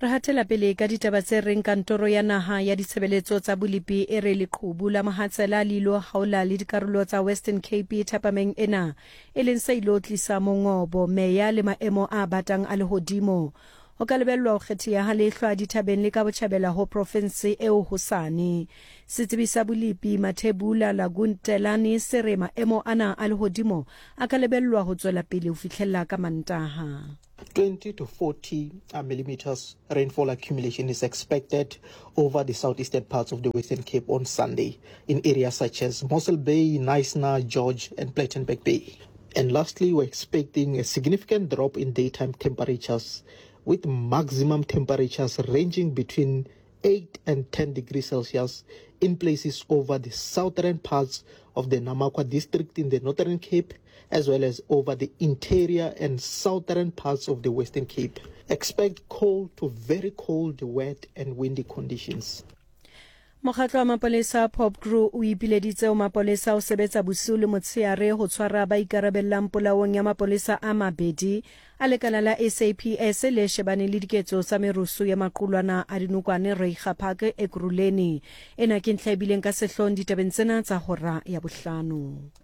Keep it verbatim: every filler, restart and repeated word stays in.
Re hatela pele ka ditaba tse reng kantoro ya naha ya ditshebeletso tsa bolipi e re leqhubu la mohatsela le ilo haola le dikarolo tsa Western Cape thapameng ena e leng se ilo tlisa mongobo meya le maemo a batang a lehodimo ho ka lebellwa ho kgethiya ha lehlwa dithabeng le ka botjhabela ho province eo hosane setsebisa bolipi Mathebula Laguntelani sere maemo ana a lehodimo a ka lebellwa ho tswela pele ho fihlella ka Mantaha. twenty to forty uh, millimeters rainfall accumulation is expected over the southeastern parts of the Western Cape on Sunday in areas such as Mossel Bay, Knysna, George and Plettenberg Bay. And lastly, we're expecting a significant drop in daytime temperatures with maximum temperatures ranging between eight and ten degrees Celsius in places over the southern parts of the Namakwa district in the Northern Cape, as well as over the interior and southern parts of the Western Cape. Expect cold to very cold, wet and windy conditions. Mokgatlo wa mapolesa Popcrew o ipileditse o mapolesa o sebetsa bosiu le motsheare ho tshwara ba ikarabellang polaong ya mapolesa a mabedi a lekala la S A P S le shebane le diketso tsa merusu ya maqulwana a dinokwane Reichardt Ekurhuleni ena ke ntlha e bileng ka sehlong ditabeng tsena tsa hora ya bohlano.